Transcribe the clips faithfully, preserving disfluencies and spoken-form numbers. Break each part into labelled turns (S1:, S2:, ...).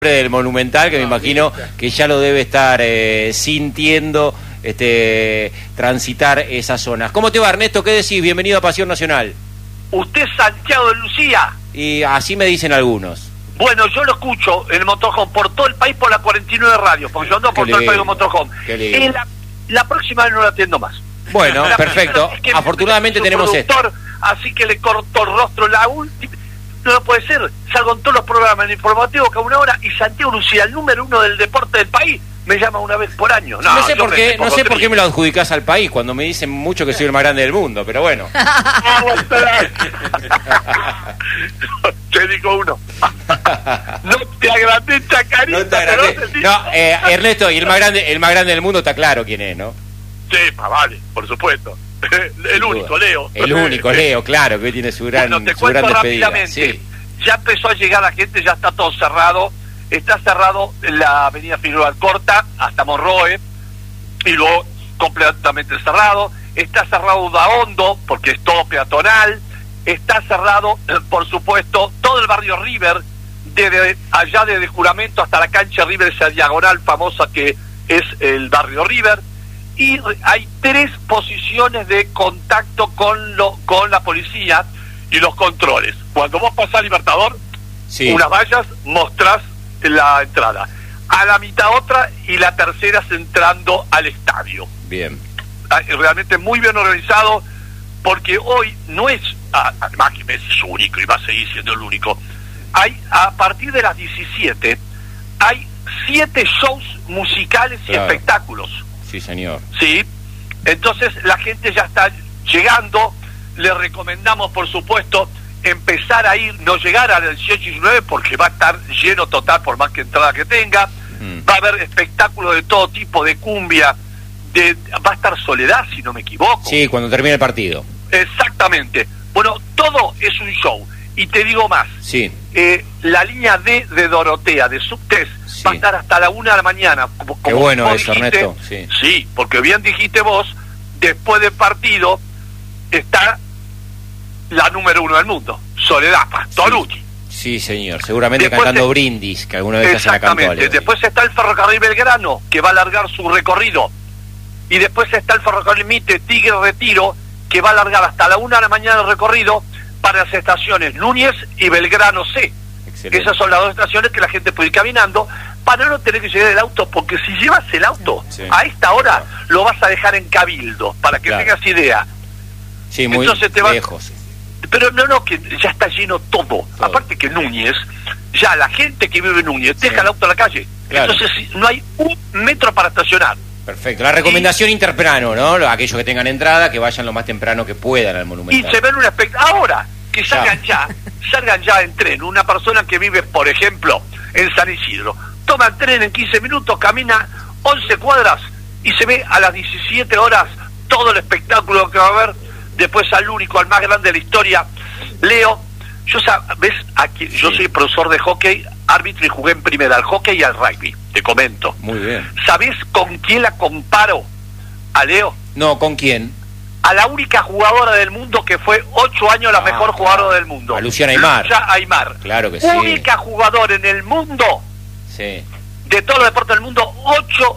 S1: del Monumental, que me imagino que ya lo debe estar eh, sintiendo este transitar esas zonas. ¿Cómo te va, Ernesto? ¿Qué decís? Bienvenido a Pasión Nacional.
S2: ¿Usted es Santiago de Lucía?
S1: Y así me dicen algunos.
S2: Bueno, yo lo escucho en el motorhome por todo el país por la cuarenta y nueve radio, porque yo ando por todo el país con motorhome. En la, la próxima vez no lo atiendo más.
S1: Bueno, la perfecto. Es que afortunadamente tenemos esto.
S2: Así que le cortó el rostro la última. No puede ser, salgo en todos los programas en informativo cada una hora y Santiago Lucía, el número uno del deporte del país, me llama una vez por año. No,
S1: no sé por qué, no sé por qué me lo adjudicás al país cuando me dicen mucho que soy el más grande del mundo, pero bueno.
S2: Te digo uno. No te agrandé, chacarita.
S1: No te agrandé. No, eh, Ernesto, y el más grande, el más grande del mundo está claro quién es, ¿no?
S2: Sí, vale, por supuesto. El único, Leo.
S1: El único, Leo, claro, que tiene su gran,
S2: bueno, te
S1: su gran despedida.
S2: Rápidamente. Sí. Ya empezó a llegar la gente, ya está todo cerrado. Está cerrado la avenida Figueroa Alcorta hasta Monroe, y luego completamente cerrado. Está cerrado Daondo, porque es todo peatonal. Está cerrado, por supuesto, todo el barrio River, desde allá desde Juramento hasta la cancha River, esa diagonal famosa que es el barrio River. Y hay tres posiciones de contacto con lo con la policía y los controles. Cuando vos pasás Libertador, sí, unas vallas, mostrás la entrada. A la mitad otra y la tercera es entrando al estadio.
S1: Bien.
S2: Realmente muy bien organizado, porque hoy no es, además que Messi es único y va a seguir siendo el único. Hay, a partir de las diecisiete, hay siete shows musicales y claro, espectáculos.
S1: Sí, señor.
S2: Sí, entonces la gente ya está llegando. Le recomendamos, por supuesto, empezar a ir, no llegar al dieciocho y diecinueve porque va a estar lleno total por más que entrada que tenga. Mm. Va a haber espectáculos de todo tipo, de cumbia, de va a estar Soledad, si no me equivoco.
S1: Sí, cuando termine el partido.
S2: Exactamente. Bueno, todo es un show. Y te digo más.
S1: Sí.
S2: Eh, la línea D de Dorotea, de Subtes, sí, va a estar hasta la una de la mañana. Como, como
S1: Qué bueno eso,
S2: dijiste,
S1: Ernesto. Sí.
S2: sí, porque bien dijiste vos, después del partido está la número uno del mundo, Soledad Pastorucci.
S1: Sí, señor, seguramente después cantando se... Brindis, que alguna vez se la cantó.
S2: Exactamente, después está el Ferrocarril Belgrano, que va a alargar su recorrido. Y después está el Ferrocarril Mitre Tigre Retiro, que va a alargar hasta la una de la mañana el recorrido para las estaciones Núñez y Belgrano C. Excelente. Esas son las dos estaciones que la gente puede ir caminando para no tener que llegar el auto, porque si llevas el auto sí, a esta hora claro, lo vas a dejar en Cabildo, para que claro, tengas idea.
S1: Sí, muy Entonces te vas... lejos.
S2: Pero no, no, que ya está lleno todo. todo. Aparte que Núñez, ya la gente que vive en Núñez deja sí, el auto en la calle. Claro. Entonces no hay un metro para estacionar.
S1: Perfecto. La recomendación y... intertemprano, ¿no? Aquellos que tengan entrada, que vayan lo más temprano que puedan al Monumental.
S2: Y se ven un espectáculo. Ahora, que salgan ya, salgan ya en tren. Una persona que vive, por ejemplo, en San Isidro, toma el tren en quince minutos, camina once cuadras y se ve a las diecisiete horas todo el espectáculo que va a haber. Después al único, al más grande de la historia, Leo. Yo sabes, aquí, sí, yo soy profesor de hockey, árbitro, y jugué en primera al hockey y al rugby, te comento.
S1: Muy bien.
S2: ¿Sabés con quién la comparo a Leo?
S1: No, ¿con quién?
S2: A la única jugadora del mundo que fue ocho años la ah, mejor jugadora del mundo.
S1: A Luciana Aymar.
S2: Lucia Aymar.
S1: Claro que sí.
S2: Única jugadora en el mundo,
S1: sí,
S2: de todos los deportes del mundo, ocho,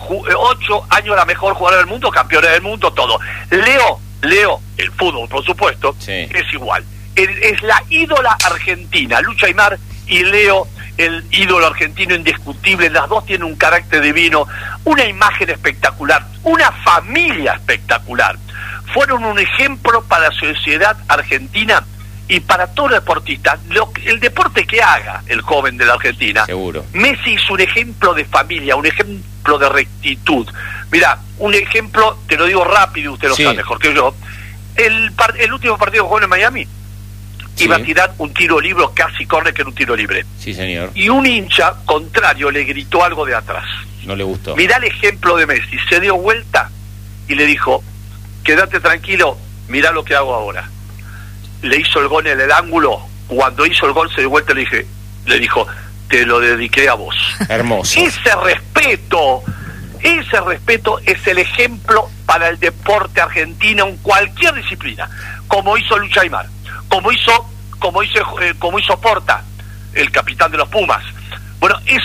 S2: ocho años la mejor jugadora del mundo, campeona del mundo, todo. Leo, Leo, el fútbol, por supuesto, sí, es igual. Es la ídola argentina, Lucia Aymar, y Leo, el ídolo argentino indiscutible. Las dos tienen un carácter divino, una imagen espectacular, una familia espectacular. Fueron un ejemplo para la sociedad argentina y para todos los deportistas. Lo, el deporte que haga el joven de la Argentina.
S1: Seguro.
S2: Messi es un ejemplo de familia, un ejemplo de rectitud. Mirá, un ejemplo, te lo digo rápido, usted lo sí, sabe mejor que yo. El, el último partido que jugó en Miami, sí, iba a tirar un tiro libre, casi corre que era un tiro libre.
S1: Sí, señor.
S2: Y un hincha contrario le gritó algo de atrás.
S1: No le gustó.
S2: Mirá el ejemplo de Messi. Se dio vuelta y le dijo: quédate tranquilo, mirá lo que hago ahora. Le hizo el gol en el ángulo. Cuando hizo el gol se dio vuelta y le dije, le dijo: te lo dediqué a vos.
S1: Hermoso.
S2: Ese respeto, ese respeto es el ejemplo para el deporte argentino en cualquier disciplina, como hizo Lucia Aymar, como hizo, como hizo, eh, como hizo Porta, el capitán de los Pumas. Bueno, eso